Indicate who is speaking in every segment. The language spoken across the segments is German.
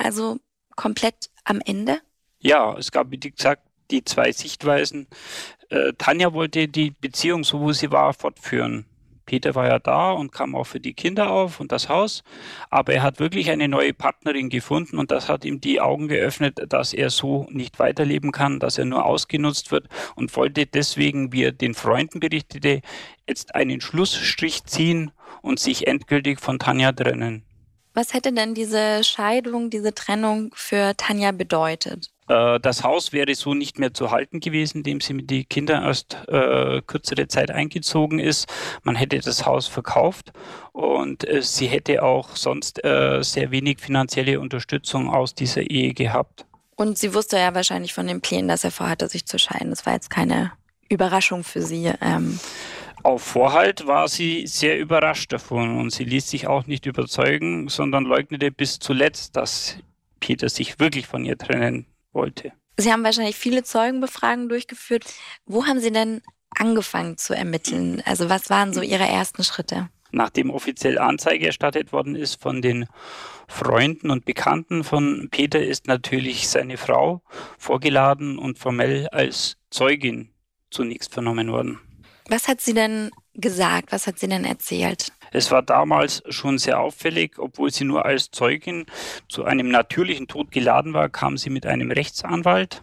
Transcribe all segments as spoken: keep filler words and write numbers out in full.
Speaker 1: also komplett am Ende?
Speaker 2: Ja, es gab, wie gesagt, die zwei Sichtweisen. Äh, Tanja wollte die Beziehung, so wo sie war, fortführen. Peter war ja da und kam auch für die Kinder auf und das Haus. Aber er hat wirklich eine neue Partnerin gefunden und das hat ihm die Augen geöffnet, dass er so nicht weiterleben kann, dass er nur ausgenutzt wird und wollte deswegen, wie er den Freunden berichtete, jetzt einen Schlussstrich ziehen und sich endgültig von Tanja trennen.
Speaker 1: Was hätte denn diese Scheidung, diese Trennung für Tanja bedeutet?
Speaker 2: Das Haus wäre so nicht mehr zu halten gewesen, indem sie mit den Kindern erst äh, kürzere Zeit eingezogen ist. Man hätte das Haus verkauft und äh, sie hätte auch sonst äh, sehr wenig finanzielle Unterstützung aus dieser Ehe gehabt.
Speaker 1: Und sie wusste ja wahrscheinlich von den Plänen, dass er vorhatte, sich zu scheiden. Das war jetzt keine Überraschung für sie. Ähm
Speaker 2: Auf Vorhalt war sie sehr überrascht davon und sie ließ sich auch nicht überzeugen, sondern leugnete bis zuletzt, dass Peter sich wirklich von ihr trennen wollte.
Speaker 1: Sie haben wahrscheinlich viele Zeugenbefragungen durchgeführt. Wo haben Sie denn angefangen zu ermitteln? Also was waren so Ihre ersten Schritte?
Speaker 2: Nachdem offiziell Anzeige erstattet worden ist von den Freunden und Bekannten von Peter, ist natürlich seine Frau vorgeladen und formell als Zeugin zunächst vernommen worden.
Speaker 1: Was hat sie denn gesagt? Was hat sie denn erzählt?
Speaker 2: Es war damals schon sehr auffällig, obwohl sie nur als Zeugin zu einem natürlichen Tod geladen war, kam sie mit einem Rechtsanwalt.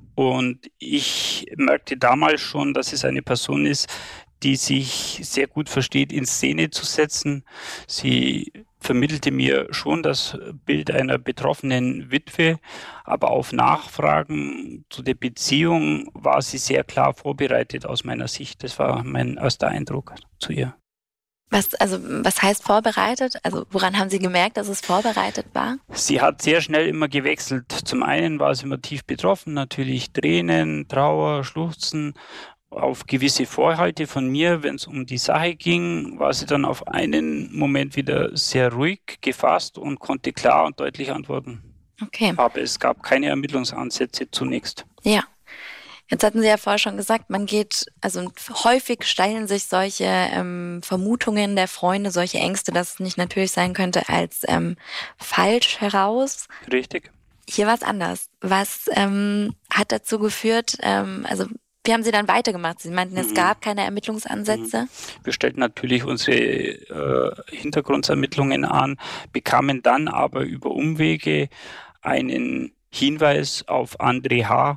Speaker 2: Und ich merkte damals schon, dass es eine Person ist, die sich sehr gut versteht, in Szene zu setzen. Sie vermittelte mir schon das Bild einer betroffenen Witwe, aber auf Nachfragen zu der Beziehung war sie sehr klar vorbereitet aus meiner Sicht. Das war mein erster Eindruck zu ihr.
Speaker 1: Was, also, was heißt vorbereitet? Also woran haben Sie gemerkt, dass es vorbereitet war?
Speaker 2: Sie hat sehr schnell immer gewechselt. Zum einen war sie immer tief betroffen, natürlich Tränen, Trauer, Schluchzen. Auf gewisse Vorhalte von mir, wenn es um die Sache ging, war sie dann auf einen Moment wieder sehr ruhig gefasst und konnte klar und deutlich antworten.
Speaker 1: Okay.
Speaker 2: Aber es gab keine Ermittlungsansätze zunächst.
Speaker 1: Ja. Jetzt hatten Sie ja vorher schon gesagt, man geht, also häufig stellen sich solche ähm, Vermutungen der Freunde, solche Ängste, dass es nicht natürlich sein könnte, als ähm, falsch heraus.
Speaker 2: Richtig.
Speaker 1: Hier war es anders. Was ähm, hat dazu geführt, ähm, also wie haben Sie dann weitergemacht? Sie meinten, es mhm. gab keine Ermittlungsansätze.
Speaker 2: Mhm. Wir stellten natürlich unsere äh, Hintergrundsermittlungen an, bekamen dann aber über Umwege einen Hinweis auf André H.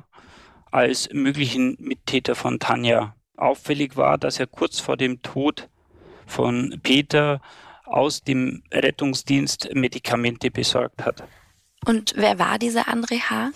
Speaker 2: als möglichen Mittäter von Tanja. Auffällig war, dass er kurz vor dem Tod von Peter aus dem Rettungsdienst Medikamente besorgt hat.
Speaker 1: Und wer war dieser André H.?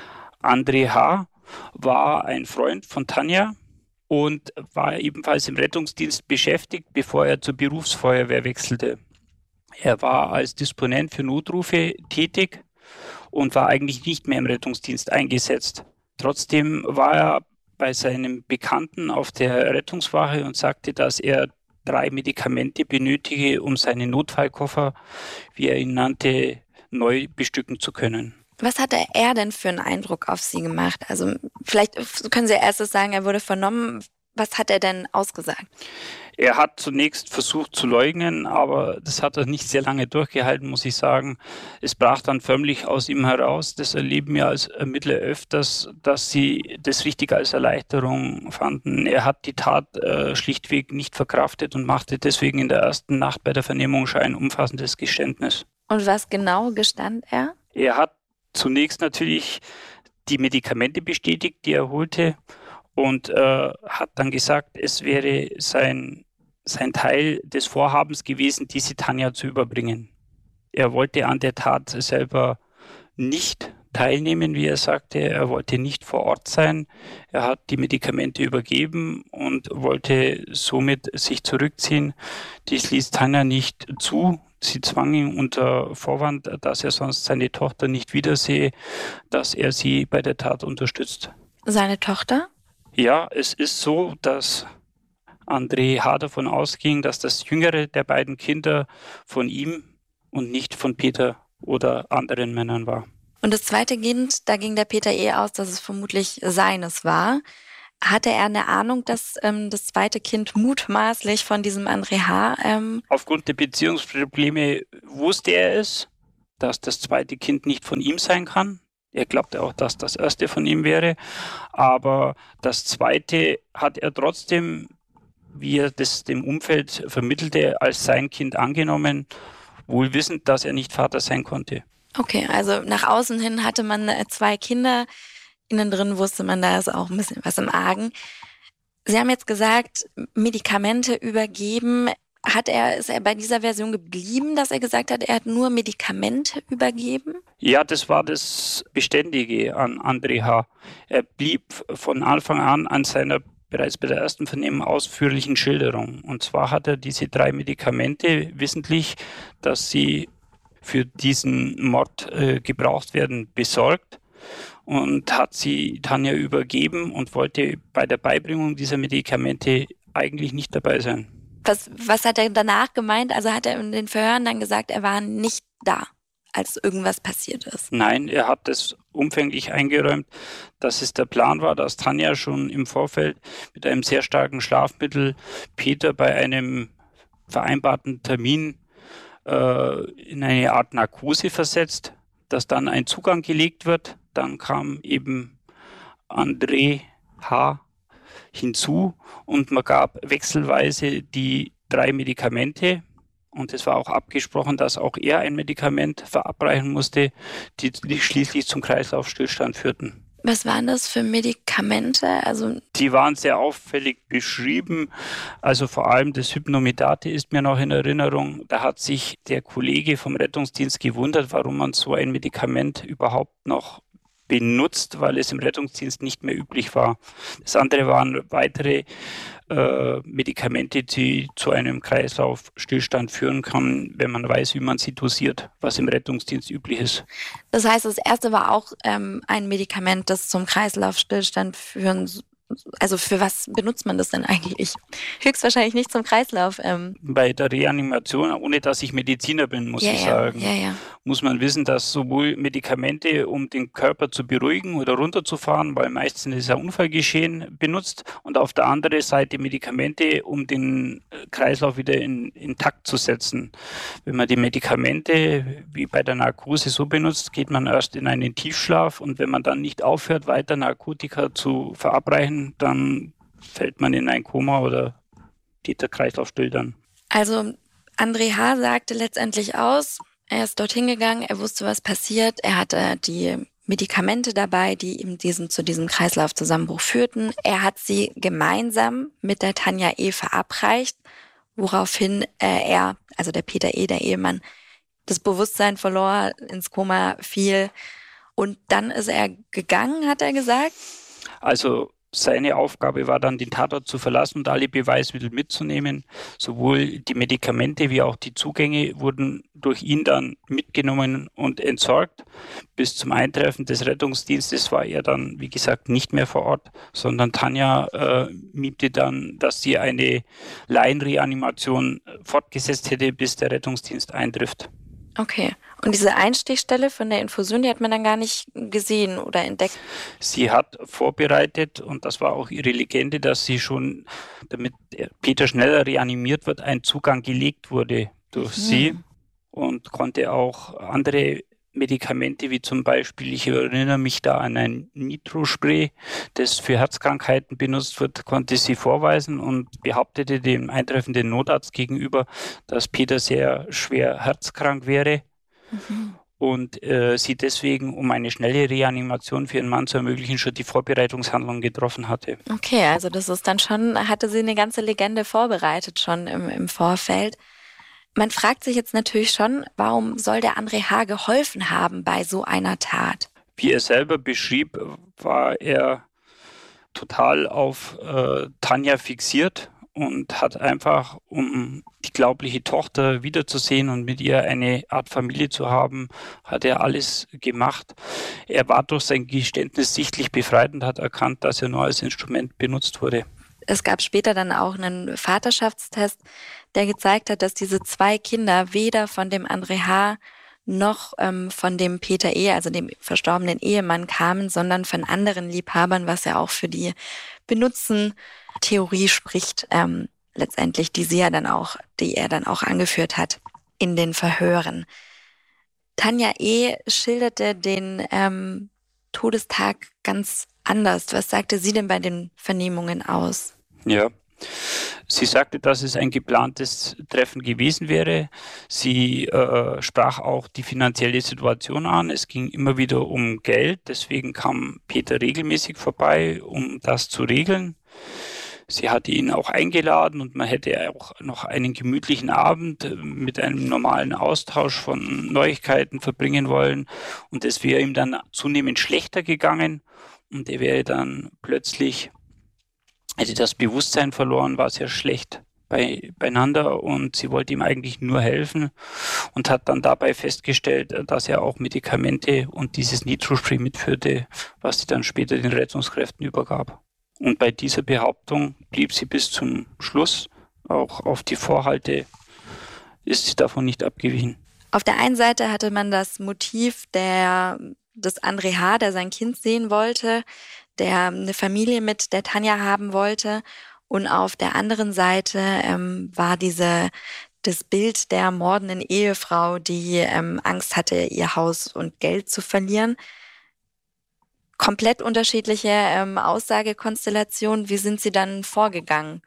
Speaker 2: André H. war ein Freund von Tanja und war ebenfalls im Rettungsdienst beschäftigt, bevor er zur Berufsfeuerwehr wechselte. Er war als Disponent für Notrufe tätig und war eigentlich nicht mehr im Rettungsdienst eingesetzt. Trotzdem war er bei seinem Bekannten auf der Rettungswache und sagte, dass er drei Medikamente benötige, um seinen Notfallkoffer, wie er ihn nannte, neu bestücken zu können.
Speaker 1: Was hatte er denn für einen Eindruck auf Sie gemacht? Also vielleicht können Sie erstes sagen, er wurde vernommen. Was hat er denn ausgesagt?
Speaker 2: Er hat zunächst versucht zu leugnen, aber das hat er nicht sehr lange durchgehalten, muss ich sagen. Es brach dann förmlich aus ihm heraus. Das erleben wir als Ermittler öfters, dass sie das richtig als Erleichterung fanden. Er hat die Tat äh, schlichtweg nicht verkraftet und machte deswegen in der ersten Nacht bei der Vernehmung schon ein umfassendes Geständnis.
Speaker 1: Und was genau gestand er?
Speaker 2: Er hat zunächst natürlich die Medikamente bestätigt, die er holte, und äh, hat dann gesagt, es wäre sein, sein Teil des Vorhabens gewesen, diese Tanja zu überbringen. Er wollte an der Tat selber nicht teilnehmen, wie er sagte. Er wollte nicht vor Ort sein. Er hat die Medikamente übergeben und wollte somit sich zurückziehen. Dies ließ Tanja nicht zu. Sie zwang ihn unter Vorwand, dass er sonst seine Tochter nicht wiedersehe, dass er sie bei der Tat unterstützt.
Speaker 1: Seine Tochter?
Speaker 2: Ja, es ist so, dass André H. davon ausging, dass das jüngere der beiden Kinder von ihm und nicht von Peter oder anderen Männern war.
Speaker 1: Und das zweite Kind, da ging der Peter eher aus, dass es vermutlich seines war. Hatte er eine Ahnung, dass ähm, das zweite Kind mutmaßlich von diesem André H. Ähm
Speaker 2: Aufgrund der Beziehungsprobleme wusste er es. dass das zweite Kind nicht von ihm sein kann. Er glaubte auch, dass das erste von ihm wäre. Aber das zweite hat er trotzdem, wie er das dem Umfeld vermittelte, als sein Kind angenommen, wohl wissend, dass er nicht Vater sein konnte.
Speaker 1: Okay, also nach außen hin hatte man zwei Kinder. Innen drin wusste man, da ist auch ein bisschen was im Argen. Sie haben jetzt gesagt, Medikamente übergeben. Hat er, ist er bei dieser Version geblieben, dass er gesagt hat, er hat nur Medikamente übergeben?
Speaker 2: Ja, das war das Beständige an André H. Er blieb von Anfang an an seiner bereits bei der ersten Vernehmung ausführlichen Schilderung. Und zwar hat er diese drei Medikamente wissentlich, dass sie für diesen Mord äh, gebraucht werden, besorgt und hat sie Tanja übergeben und wollte bei der Beibringung dieser Medikamente eigentlich nicht dabei sein.
Speaker 1: Was, was hat er danach gemeint? Also hat er in den Verhören dann gesagt, er war nicht da, als irgendwas passiert ist?
Speaker 2: Nein, er hat es umfänglich eingeräumt, dass es der Plan war, dass Tanja schon im Vorfeld mit einem sehr starken Schlafmittel Peter bei einem vereinbarten Termin äh, in eine Art Narkose versetzt, dass dann ein Zugang gelegt wird. Dann kam eben André H. hinzu und man gab wechselweise die drei Medikamente und es war auch abgesprochen, dass auch er ein Medikament verabreichen musste, die schließlich zum Kreislaufstillstand führten.
Speaker 1: Was waren das für Medikamente? Also
Speaker 2: die waren sehr auffällig beschrieben, also vor allem das Hypnomedate ist mir noch in Erinnerung. Da hat sich der Kollege vom Rettungsdienst gewundert, warum man so ein Medikament überhaupt noch benutzt, weil es im Rettungsdienst nicht mehr üblich war. Das andere waren weitere äh, Medikamente, die zu einem Kreislaufstillstand führen können, wenn man weiß, wie man sie dosiert, was im Rettungsdienst üblich ist.
Speaker 1: Das heißt, das erste war auch ähm, ein Medikament, das zum Kreislaufstillstand führen. Also für was benutzt man das denn eigentlich? Höchstwahrscheinlich nicht zum Kreislauf. Ähm.
Speaker 2: Bei der Reanimation, ohne dass ich Mediziner bin, muss
Speaker 1: ja,
Speaker 2: ich
Speaker 1: ja,
Speaker 2: sagen,
Speaker 1: ja, ja.
Speaker 2: muss man wissen, dass sowohl Medikamente, um den Körper zu beruhigen oder runterzufahren, weil meistens ist ein Unfall geschehen, benutzt und auf der anderen Seite Medikamente, um den Kreislauf wieder in, in Takt zu setzen. Wenn man die Medikamente wie bei der Narkose so benutzt, geht man erst in einen Tiefschlaf und wenn man dann nicht aufhört, weiter Narkotika zu verabreichen, dann fällt man in ein Koma oder geht der Kreislauf still dann.
Speaker 1: Also André H. sagte letztendlich aus, er ist dorthin gegangen, er wusste, was passiert, er hatte die Medikamente dabei, die ihm diesen, zu diesem Kreislaufzusammenbruch führten. Er hat sie gemeinsam mit der Tanja E. verabreicht, woraufhin äh, er, also der Peter E., der Ehemann, das Bewusstsein verlor, ins Koma fiel und dann ist er gegangen, hat er gesagt?
Speaker 2: Also seine Aufgabe war dann, den Tatort zu verlassen und alle Beweismittel mitzunehmen. Sowohl die Medikamente wie auch die Zugänge wurden durch ihn dann mitgenommen und entsorgt. Bis zum Eintreffen des Rettungsdienstes war er dann, wie gesagt, nicht mehr vor Ort, sondern Tanja äh, miimte dann, dass sie eine Laienreanimation fortgesetzt hätte, bis der Rettungsdienst eintrifft.
Speaker 1: Okay. Und diese Einstichstelle von der Infusion, die hat man dann gar nicht gesehen oder entdeckt?
Speaker 2: Sie hat vorbereitet, und das war auch ihre Legende, dass sie schon, damit Peter schneller reanimiert wird, ein Zugang gelegt wurde durch mhm. sie und konnte auch andere Medikamente, wie zum Beispiel, ich erinnere mich da an ein Nitrospray, das für Herzkrankheiten benutzt wird, konnte sie vorweisen und behauptete dem eintreffenden Notarzt gegenüber, dass Peter sehr schwer herzkrank wäre mhm. und äh, sie deswegen, um eine schnelle Reanimation für ihren Mann zu ermöglichen, schon die Vorbereitungshandlung getroffen hatte.
Speaker 1: Okay, also das ist dann schon, hatte sie eine ganze Legende vorbereitet schon im, im Vorfeld. Man fragt sich jetzt natürlich schon, warum soll der André H. geholfen haben bei so einer Tat?
Speaker 2: Wie er selber beschrieb, war er total auf äh, Tanja fixiert und hat einfach, um die glaubliche Tochter wiederzusehen und mit ihr eine Art Familie zu haben, hat er alles gemacht. Er war durch sein Geständnis sichtlich befreit und hat erkannt, dass er nur als Instrument benutzt wurde.
Speaker 1: Es gab später dann auch einen Vaterschaftstest, der gezeigt hat, dass diese zwei Kinder weder von dem André H. noch ähm, von dem Peter E., also dem verstorbenen Ehemann, kamen, sondern von anderen Liebhabern, was ja auch für die Benutzen-Theorie spricht, ähm, letztendlich, die sie ja dann auch, die er dann auch angeführt hat in den Verhören. Tanja E. schilderte den ähm, Todestag ganz anders. Was sagte sie denn bei den Vernehmungen aus?
Speaker 2: Ja, sie sagte, dass es ein geplantes Treffen gewesen wäre. Sie äh, sprach auch die finanzielle Situation an. Es ging immer wieder um Geld. Deswegen kam Peter regelmäßig vorbei, um das zu regeln. Sie hatte ihn auch eingeladen und man hätte auch noch einen gemütlichen Abend mit einem normalen Austausch von Neuigkeiten verbringen wollen. Und es wäre ihm dann zunehmend schlechter gegangen und er wäre dann plötzlich, hätte das Bewusstsein verloren, war sehr schlecht bei, beieinander und sie wollte ihm eigentlich nur helfen und hat dann dabei festgestellt, dass er auch Medikamente und dieses Nitrospray mitführte, was sie dann später den Rettungskräften übergab. Und bei dieser Behauptung blieb sie bis zum Schluss. Auch auf die Vorhalte ist sie davon nicht abgewichen.
Speaker 1: Auf der einen Seite hatte man das Motiv der, des André H., der sein Kind sehen wollte, der eine Familie mit der Tanja haben wollte. Und auf der anderen Seite ähm, war diese, das Bild der mordenden Ehefrau, die ähm, Angst hatte, ihr Haus und Geld zu verlieren. Komplett unterschiedliche ähm, Aussagekonstellationen. Wie sind Sie dann vorgegangen?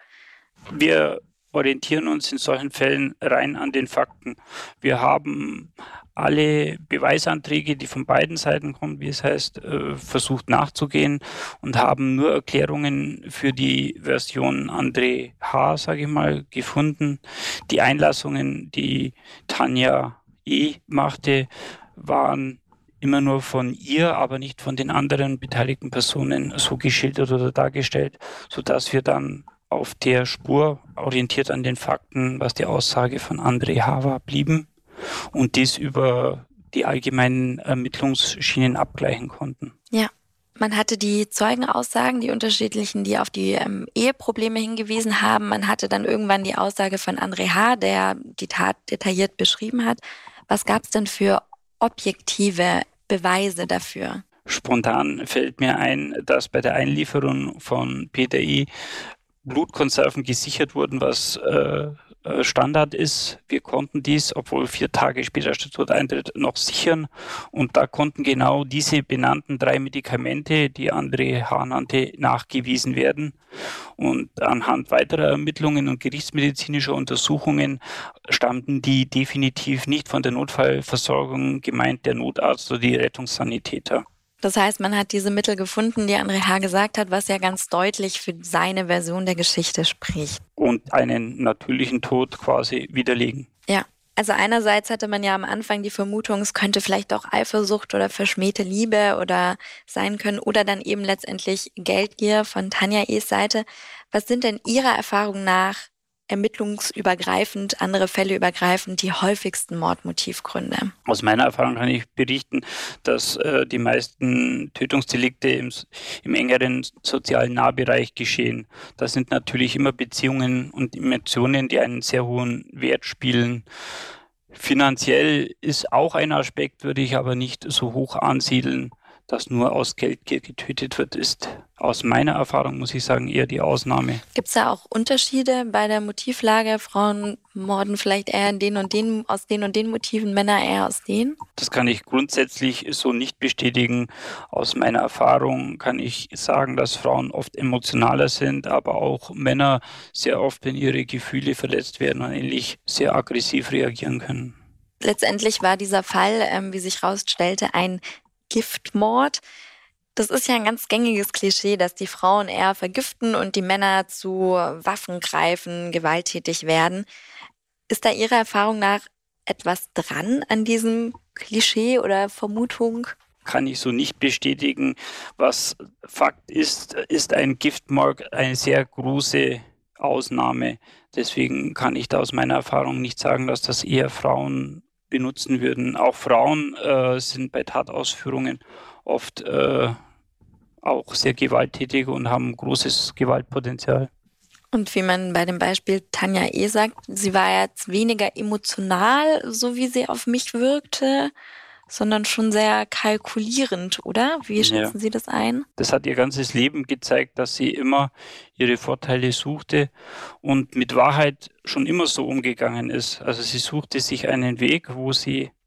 Speaker 2: Wir orientieren uns in solchen Fällen rein an den Fakten. Wir haben alle Beweisanträge, die von beiden Seiten kommen, wie es heißt, äh, versucht nachzugehen und haben nur Erklärungen für die Version André H., sage ich mal, gefunden. Die Einlassungen, die Tanja E. machte, waren immer nur von ihr, aber nicht von den anderen beteiligten Personen so geschildert oder dargestellt, sodass wir dann auf der Spur, orientiert an den Fakten, was die Aussage von André H. war, blieben und dies über die allgemeinen Ermittlungsschienen abgleichen konnten.
Speaker 1: Ja, man hatte die Zeugenaussagen, die unterschiedlichen, die auf die ähm, Eheprobleme hingewiesen haben. Man hatte dann irgendwann die Aussage von André H., der die Tat detailliert beschrieben hat. Was gab es denn für objektive Beweise dafür?
Speaker 2: Spontan fällt mir ein, dass bei der Einlieferung von Peter E. Blutkonserven gesichert wurden, was äh, Standard ist. Wir konnten dies, obwohl vier Tage später der Tod eintritt, noch sichern. Und da konnten genau diese benannten drei Medikamente, die André H. nannte, nachgewiesen werden. Und anhand weiterer Ermittlungen und gerichtsmedizinischer Untersuchungen stammten die definitiv nicht von der Notfallversorgung, gemeint der Notarzt oder die Rettungssanitäter.
Speaker 1: Das heißt, man hat diese Mittel gefunden, die André H. gesagt hat, was ja ganz deutlich für seine Version der Geschichte spricht.
Speaker 2: Und einen natürlichen Tod quasi widerlegen.
Speaker 1: Ja, also einerseits hatte man ja am Anfang die Vermutung, es könnte vielleicht auch Eifersucht oder verschmähte Liebe oder sein können oder dann eben letztendlich Geldgier von Tanja E.s Seite. Was sind denn Ihrer Erfahrung nach ermittlungsübergreifend, andere Fälle übergreifend die häufigsten Mordmotivgründe?
Speaker 2: Aus meiner Erfahrung kann ich berichten, dass äh, die meisten Tötungsdelikte im, im engeren sozialen Nahbereich geschehen. Das sind natürlich immer Beziehungen und Emotionen, die einen sehr hohen Wert spielen. Finanziell ist auch ein Aspekt, würde ich aber nicht so hoch ansiedeln. Dass nur aus Geldgier getötet wird, ist aus meiner Erfahrung, muss ich sagen, eher die Ausnahme.
Speaker 1: Gibt es da auch Unterschiede bei der Motivlage? Frauen morden vielleicht eher in den und den, aus den und den Motiven, Männer eher aus denen?
Speaker 2: Das kann ich grundsätzlich so nicht bestätigen. Aus meiner Erfahrung kann ich sagen, dass Frauen oft emotionaler sind, aber auch Männer sehr oft, wenn ihre Gefühle verletzt werden und ähnlich sehr aggressiv reagieren können.
Speaker 1: Letztendlich war dieser Fall, ähm, wie sich herausstellte, ein Giftmord. Das ist ja ein ganz gängiges Klischee, dass die Frauen eher vergiften und die Männer zu Waffen greifen, gewalttätig werden. Ist da Ihrer Erfahrung nach etwas dran an diesem Klischee oder Vermutung?
Speaker 2: Kann ich so nicht bestätigen. Was Fakt ist, ist ein Giftmord eine sehr große Ausnahme. Deswegen kann ich da aus meiner Erfahrung nicht sagen, dass das eher Frauen benutzen würden. Auch Frauen äh, sind bei Tatausführungen oft äh, auch sehr gewalttätig und haben großes Gewaltpotenzial.
Speaker 1: Und wie man bei dem Beispiel Tanja E. sagt, sie war jetzt weniger emotional, so wie sie auf mich wirkte, sondern schon sehr kalkulierend, oder? Wie schätzen ja. Sie das ein?
Speaker 2: Das hat ihr ganzes Leben gezeigt, dass sie immer ihre Vorteile suchte und mit Wahrheit schon immer so umgegangen ist. Also sie suchte sich einen Weg, wo sie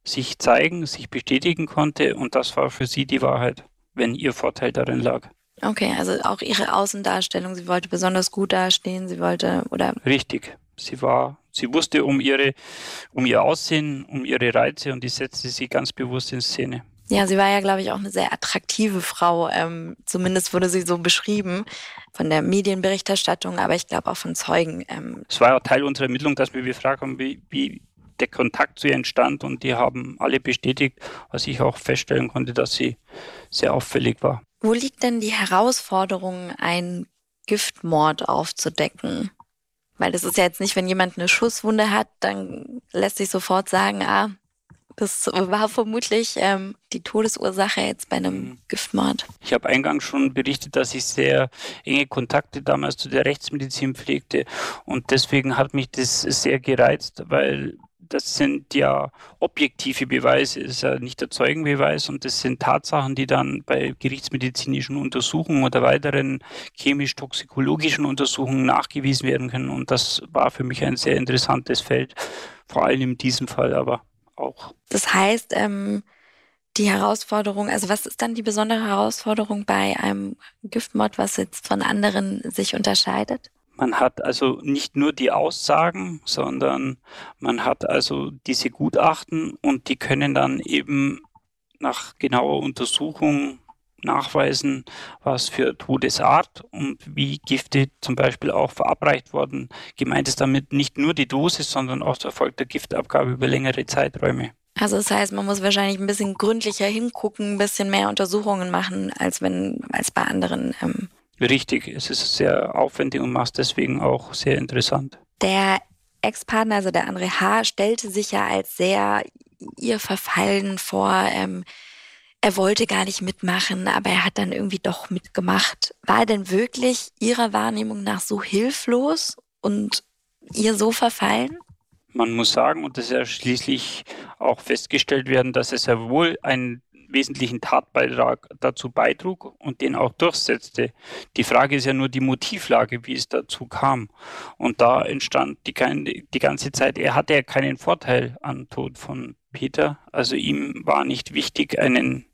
Speaker 2: sich zeigen, sich bestätigen konnte und das war für sie die Wahrheit, wenn ihr Vorteil darin lag.
Speaker 1: Okay, also auch ihre Außendarstellung, sie wollte besonders gut dastehen, sie wollte, oder?
Speaker 2: Richtig. Sie war, sie wusste um ihre, um ihr Aussehen, um ihre Reize und die setzte sie ganz bewusst in Szene.
Speaker 1: Ja, sie war ja, glaube ich, auch eine sehr attraktive Frau. Ähm, zumindest wurde sie so beschrieben von der Medienberichterstattung, aber ich glaube auch von Zeugen. Ähm.
Speaker 2: Es war ja Teil unserer Ermittlung, dass wir befragt haben, wie, wie der Kontakt zu ihr entstand und die haben alle bestätigt, was ich auch feststellen konnte, dass sie sehr auffällig war.
Speaker 1: Wo liegt denn die Herausforderung, einen Giftmord aufzudecken? Weil das ist ja jetzt nicht, wenn jemand eine Schusswunde hat, dann lässt sich sofort sagen, ah, das war vermutlich ähm, die Todesursache jetzt bei einem mhm. Giftmord.
Speaker 2: Ich habe eingangs schon berichtet, dass ich sehr enge Kontakte damals zu der Rechtsmedizin pflegte und deswegen hat mich das sehr gereizt, weil das sind ja objektive Beweise, es ist ja nicht der Zeugenbeweis und das sind Tatsachen, die dann bei gerichtsmedizinischen Untersuchungen oder weiteren chemisch-toxikologischen Untersuchungen nachgewiesen werden können und das war für mich ein sehr interessantes Feld, vor allem in diesem Fall aber auch.
Speaker 1: Das heißt, ähm, die Herausforderung, also was ist dann die besondere Herausforderung bei einem Giftmord, was jetzt von anderen sich unterscheidet?
Speaker 2: Man hat also nicht nur die Aussagen, sondern man hat also diese Gutachten und die können dann eben nach genauer Untersuchung nachweisen, was für Todesart und wie Gifte zum Beispiel auch verabreicht wurden. Gemeint ist damit nicht nur die Dosis, sondern auch der Erfolg der Giftabgabe über längere Zeiträume.
Speaker 1: Also das heißt, man muss wahrscheinlich ein bisschen gründlicher hingucken, ein bisschen mehr Untersuchungen machen, als wenn als bei anderen. Ähm
Speaker 2: Richtig, es ist sehr aufwendig und macht deswegen auch sehr interessant.
Speaker 1: Der Ex-Partner, also der André H., stellte sich ja als sehr ihr verfallen vor. Ähm, er wollte gar nicht mitmachen, aber er hat dann irgendwie doch mitgemacht. War er denn wirklich Ihrer Wahrnehmung nach so hilflos und ihr so verfallen?
Speaker 2: Man muss sagen, und das ist ja schließlich auch festgestellt werden, dass es ja wohl einen wesentlichen Tatbeitrag dazu beitrug und den auch durchsetzte. Die Frage ist ja nur die Motivlage, wie es dazu kam. Und da entstand die, die ganze Zeit, er hatte ja keinen Vorteil am Tod von Peter. Also ihm war nicht wichtig, einen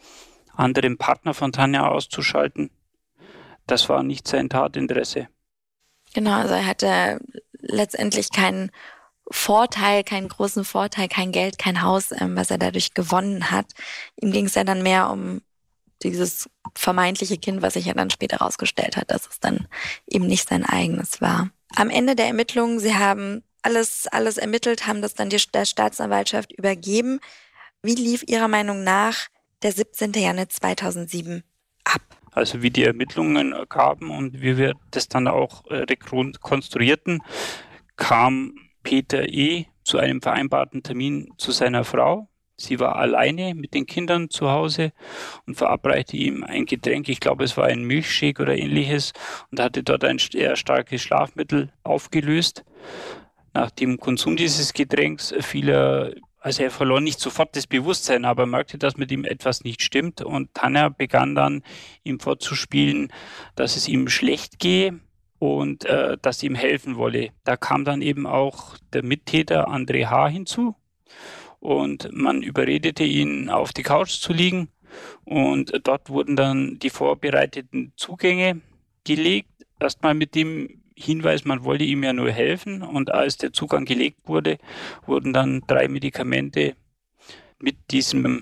Speaker 2: anderen Partner von Tanja auszuschalten. Das war nicht sein Tatinteresse.
Speaker 1: Genau, also er hatte letztendlich keinen Vorteil, keinen großen Vorteil, kein Geld, kein Haus, ähm, was er dadurch gewonnen hat. Ihm ging es ja dann mehr um dieses vermeintliche Kind, was sich ja dann später herausgestellt hat, dass es dann eben nicht sein eigenes war. Am Ende der Ermittlungen, Sie haben alles, alles ermittelt, haben das dann die, der Staatsanwaltschaft übergeben. Wie lief Ihrer Meinung nach der siebzehnten Januar zweitausendsieben ab?
Speaker 2: Also wie die Ermittlungen gaben und wie wir das dann auch rekonstruierten, kam Peter E. zu einem vereinbarten Termin zu seiner Frau. Sie war alleine mit den Kindern zu Hause und verabreichte ihm ein Getränk, ich glaube es war ein Milchshake oder ähnliches, und hatte dort ein eher starkes Schlafmittel aufgelöst. Nach dem Konsum dieses Getränks fiel er, also er verlor nicht sofort das Bewusstsein, aber er merkte, dass mit ihm etwas nicht stimmt und Tanja begann dann ihm vorzuspielen, dass es ihm schlecht gehe und äh, dass sie ihm helfen wolle. Da kam dann eben auch der Mittäter André H. hinzu und man überredete ihn, auf die Couch zu liegen und dort wurden dann die vorbereiteten Zugänge gelegt, erstmal mit dem Hinweis, man wollte ihm ja nur helfen und als der Zugang gelegt wurde, wurden dann drei Medikamente mit diesem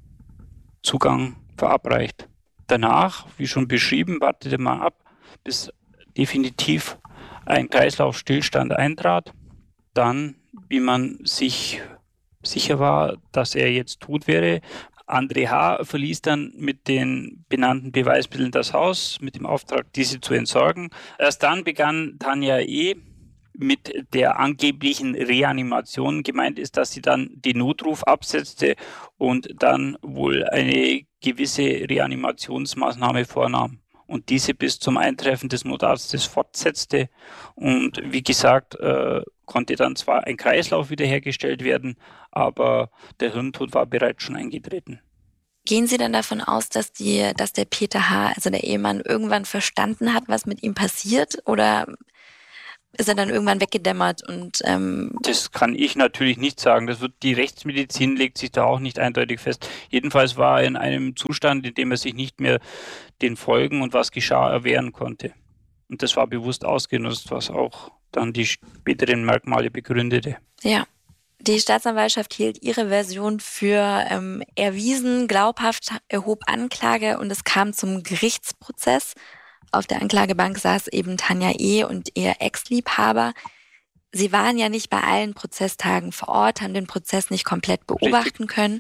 Speaker 2: Zugang verabreicht. Danach, wie schon beschrieben, wartete man ab, bis definitiv ein Kreislaufstillstand eintrat. Dann, wie man sich sicher war, dass er jetzt tot wäre, André H. verließ dann mit den benannten Beweismitteln das Haus, mit dem Auftrag, diese zu entsorgen. Erst dann begann Tanja E. mit der angeblichen Reanimation. Gemeint ist, dass sie dann den Notruf absetzte und dann wohl eine gewisse Reanimationsmaßnahme vornahm und diese bis zum Eintreffen des Notarztes fortsetzte. Und wie gesagt, äh, konnte dann zwar ein Kreislauf wiederhergestellt werden, aber der Hirntod war bereits schon eingetreten.
Speaker 1: Gehen Sie dann davon aus, dass, die, dass der Peter H., also der Ehemann, irgendwann verstanden hat, was mit ihm passiert? Oder ist er dann irgendwann weggedämmert und ähm
Speaker 2: Das kann ich natürlich nicht sagen. Das wird, die Rechtsmedizin legt sich da auch nicht eindeutig fest. Jedenfalls war er in einem Zustand, in dem er sich nicht mehr den Folgen und was geschah erwehren konnte. Und das war bewusst ausgenutzt, was auch dann die späteren Merkmale begründete.
Speaker 1: Ja. Die Staatsanwaltschaft hielt ihre Version für ähm, erwiesen, glaubhaft, erhob Anklage und es kam zum Gerichtsprozess. Auf der Anklagebank saß eben Tanja E. und ihr Ex-Liebhaber. Sie waren ja nicht bei allen Prozesstagen vor Ort, haben den Prozess nicht komplett beobachten
Speaker 2: Richtig.
Speaker 1: können.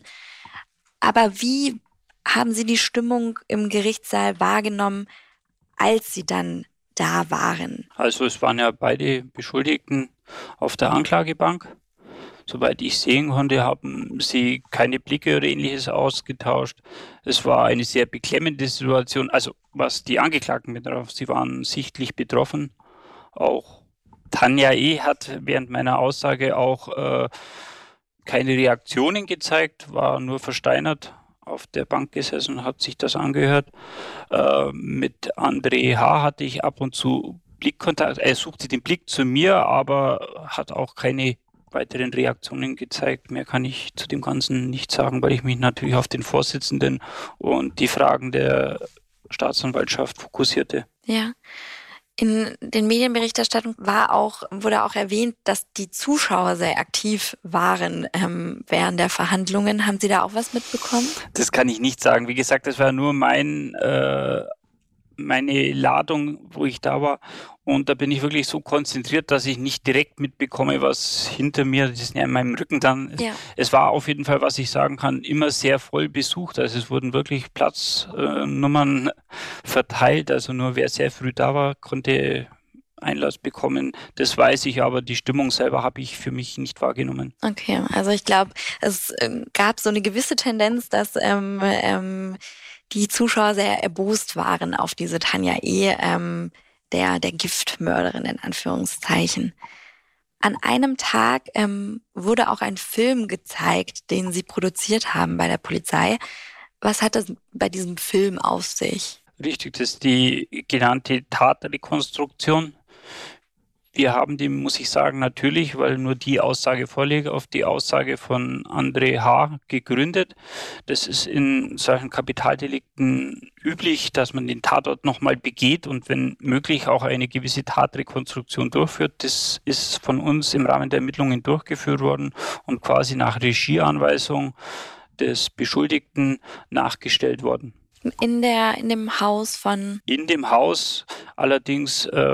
Speaker 1: Aber wie haben Sie die Stimmung im Gerichtssaal wahrgenommen, als Sie dann da waren?
Speaker 2: Also es waren ja beide Beschuldigten auf der Anklagebank. Soweit ich sehen konnte, haben sie keine Blicke oder Ähnliches ausgetauscht. Es war eine sehr beklemmende Situation, also was die Angeklagten betraf. Sie waren sichtlich betroffen. Auch Tanja E. hat während meiner Aussage auch äh, keine Reaktionen gezeigt, war nur versteinert auf der Bank gesessen und hat sich das angehört. Äh, mit André H. hatte ich ab und zu Blickkontakt. Er suchte den Blick zu mir, aber hat auch keine weiteren Reaktionen gezeigt. Mehr kann ich zu dem Ganzen nicht sagen, weil ich mich natürlich auf den Vorsitzenden und die Fragen der Staatsanwaltschaft fokussierte.
Speaker 1: Ja. In den Medienberichterstattungen war auch, wurde auch erwähnt, dass die Zuschauer sehr aktiv waren ähm, während der Verhandlungen. Haben Sie da auch was mitbekommen?
Speaker 2: Das kann ich nicht sagen. Wie gesagt, das war nur mein, äh, meine Ladung, wo ich da war. Und da bin ich wirklich so konzentriert, dass ich nicht direkt mitbekomme, was hinter mir, das ist ja in meinem Rücken dann ist.
Speaker 1: Ja.
Speaker 2: Es war auf jeden Fall, was ich sagen kann, immer sehr voll besucht. Also es wurden wirklich Platznummern äh, verteilt. Also nur wer sehr früh da war, konnte Einlass bekommen. Das weiß ich, aber die Stimmung selber habe ich für mich nicht wahrgenommen.
Speaker 1: Okay, also ich glaube, es äh, gab so eine gewisse Tendenz, dass ähm, ähm, die Zuschauer sehr erbost waren auf diese Tanja E., ähm, der, der Giftmörderin in Anführungszeichen. An einem Tag ähm, wurde auch ein Film gezeigt, den Sie produziert haben bei der Polizei. Was hat das bei diesem Film auf sich?
Speaker 2: Richtig, das ist die genannte Tatrekonstruktion. Wir haben die, muss ich sagen, natürlich, weil nur die Aussage vorliegt, auf die Aussage von André H. gegründet. Das ist in solchen Kapitaldelikten üblich, dass man den Tatort nochmal begeht und wenn möglich auch eine gewisse Tatrekonstruktion durchführt. Das ist von uns im Rahmen der Ermittlungen durchgeführt worden und quasi nach Regieanweisung des Beschuldigten nachgestellt worden.
Speaker 1: In der, in dem Haus von...
Speaker 2: In dem Haus allerdings äh,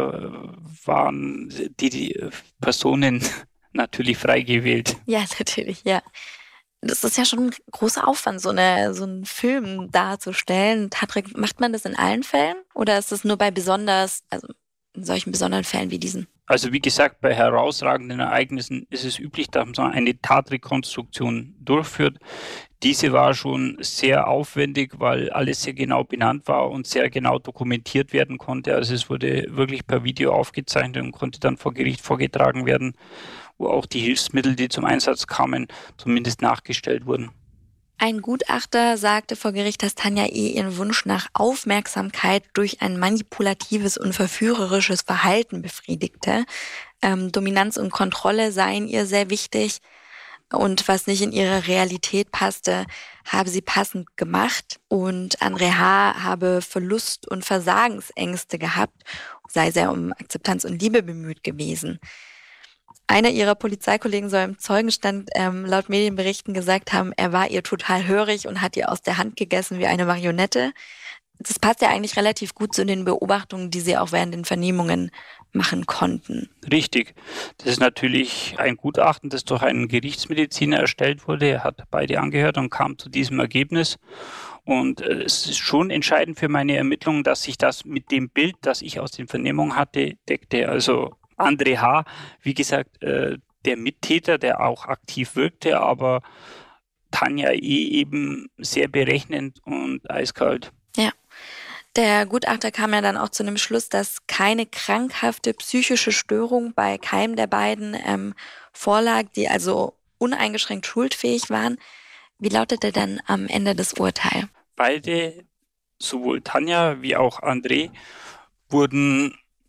Speaker 2: waren die, die Personen natürlich frei gewählt.
Speaker 1: Ja, natürlich, ja. Das ist ja schon ein großer Aufwand, so, eine, so einen Film darzustellen. Tatrik, macht man das in allen Fällen? Oder ist es nur bei besonders, also in solchen besonderen Fällen wie diesen?
Speaker 2: Also wie gesagt, bei herausragenden Ereignissen ist es üblich, dass man eine Tatrekonstruktion durchführt. Diese war schon sehr aufwendig, weil alles sehr genau benannt war und sehr genau dokumentiert werden konnte. Also es wurde wirklich per Video aufgezeichnet und konnte dann vor Gericht vorgetragen werden, wo auch die Hilfsmittel, die zum Einsatz kamen, zumindest nachgestellt wurden.
Speaker 1: Ein Gutachter sagte vor Gericht, dass Tanja E. ihren Wunsch nach Aufmerksamkeit durch ein manipulatives und verführerisches Verhalten befriedigte. Ähm, Dominanz und Kontrolle seien ihr sehr wichtig. Und was nicht in ihre Realität passte, habe sie passend gemacht. Und André H. habe Verlust- und Versagensängste gehabt, sei sehr um Akzeptanz und Liebe bemüht gewesen. Einer ihrer Polizeikollegen soll im Zeugenstand ähm, laut Medienberichten gesagt haben, er war ihr total hörig und hat ihr aus der Hand gegessen wie eine Marionette. Das passt ja eigentlich relativ gut zu den Beobachtungen, die sie auch während den Vernehmungen machen konnten.
Speaker 2: Richtig. Das ist natürlich ein Gutachten, das durch einen Gerichtsmediziner erstellt wurde. Er hat beide angehört und kam zu diesem Ergebnis. Und äh, es ist schon entscheidend für meine Ermittlungen, dass sich das mit dem Bild, das ich aus den Vernehmungen hatte, deckte. Also André H., wie gesagt, äh, der Mittäter, der auch aktiv wirkte, aber Tanja E. eben sehr berechnend und eiskalt.
Speaker 1: Ja. Der Gutachter kam ja dann auch zu dem Schluss, dass keine krankhafte psychische Störung bei keinem der beiden ähm, vorlag, die also uneingeschränkt schuldfähig waren. Wie lautete dann am Ende das Urteil?
Speaker 2: Beide, sowohl Tanja wie auch André, wurden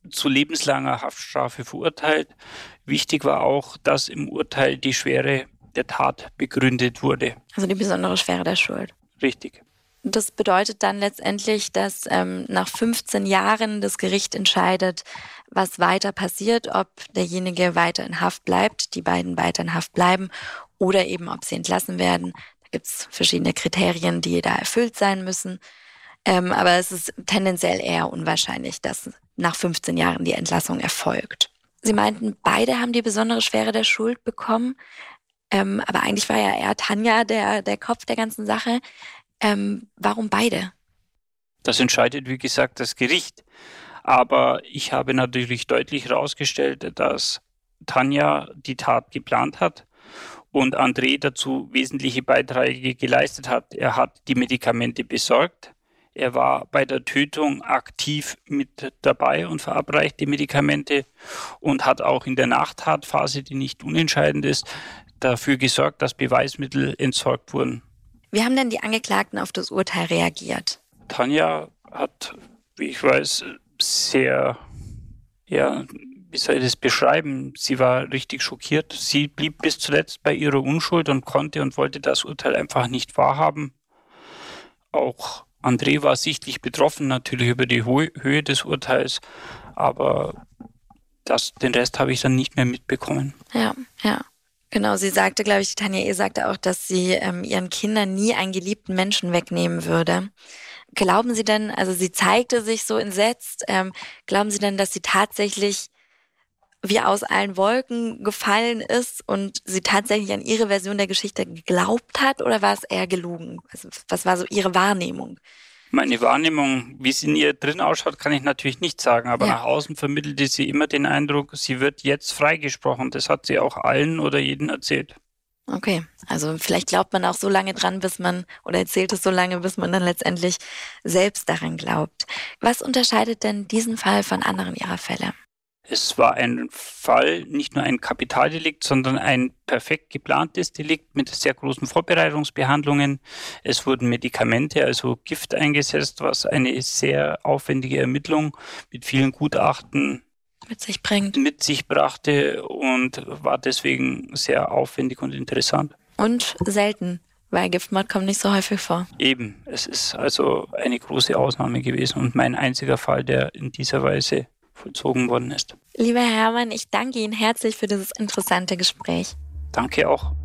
Speaker 2: zu lebenslanger Haftstrafe verurteilt. Wichtig war auch, dass im Urteil die Schwere der Tat begründet wurde.
Speaker 1: Also die besondere Schwere der Schuld.
Speaker 2: Richtig.
Speaker 1: Das bedeutet dann letztendlich, dass ähm, nach fünfzehn Jahren das Gericht entscheidet, was weiter passiert, ob derjenige weiter in Haft bleibt, die beiden weiter in Haft bleiben oder eben, ob sie entlassen werden. Da gibt es verschiedene Kriterien, die da erfüllt sein müssen. Ähm, aber es ist tendenziell eher unwahrscheinlich, dass nach fünfzehn Jahren die Entlassung erfolgt. Sie meinten, beide haben die besondere Schwere der Schuld bekommen. Ähm, aber eigentlich war ja eher Tanja der, der Kopf der ganzen Sache. Ähm, warum beide?
Speaker 2: Das entscheidet, wie gesagt, das Gericht. Aber ich habe natürlich deutlich herausgestellt, dass Tanja die Tat geplant hat und André dazu wesentliche Beiträge geleistet hat. Er hat die Medikamente besorgt. Er war bei der Tötung aktiv mit dabei und verabreicht die Medikamente und hat auch in der Nachtatphase, die nicht unentscheidend ist, dafür gesorgt, dass Beweismittel entsorgt wurden.
Speaker 1: Wie haben denn die Angeklagten auf das Urteil reagiert?
Speaker 2: Tanja hat, wie ich weiß, sehr, ja, wie soll ich das beschreiben? Sie war richtig schockiert. Sie blieb bis zuletzt bei ihrer Unschuld und konnte und wollte das Urteil einfach nicht wahrhaben. Auch André war sichtlich betroffen, natürlich über die Ho- Höhe des Urteils, aber das, den Rest habe ich dann nicht mehr mitbekommen.
Speaker 1: Ja, ja. Genau, sie sagte, glaube ich, Tanja E. sagte auch, dass sie ähm, ihren Kindern nie einen geliebten Menschen wegnehmen würde. Glauben Sie denn, also sie zeigte sich so entsetzt, ähm, glauben Sie denn, dass sie tatsächlich wie aus allen Wolken gefallen ist und sie tatsächlich an ihre Version der Geschichte geglaubt hat, oder war es eher gelogen? Also, was war so Ihre Wahrnehmung?
Speaker 2: Meine Wahrnehmung, wie es in ihr drin ausschaut, kann ich natürlich nicht sagen, aber
Speaker 1: Ja.
Speaker 2: nach außen vermittelte sie immer den Eindruck, sie wird jetzt freigesprochen. Das hat sie auch allen oder jedem erzählt.
Speaker 1: Okay, also vielleicht glaubt man auch so lange dran, bis man, oder erzählt es so lange, bis man dann letztendlich selbst daran glaubt. Was unterscheidet denn diesen Fall von anderen Ihrer Fälle?
Speaker 2: Es war ein Fall, nicht nur ein Kapitaldelikt, sondern ein perfekt geplantes Delikt mit sehr großen Vorbereitungsbehandlungen. Es wurden Medikamente, also Gift eingesetzt, was eine sehr aufwendige Ermittlung mit vielen Gutachten
Speaker 1: Mit sich bringt.
Speaker 2: mit sich brachte und war deswegen sehr aufwendig und interessant.
Speaker 1: Und selten, weil Giftmord kommt nicht so häufig vor.
Speaker 2: Eben, es ist also eine große Ausnahme gewesen und mein einziger Fall, der in dieser Weise vollzogen worden ist.
Speaker 1: Lieber Herr Herrmann, ich danke Ihnen herzlich für dieses interessante Gespräch.
Speaker 2: Danke auch.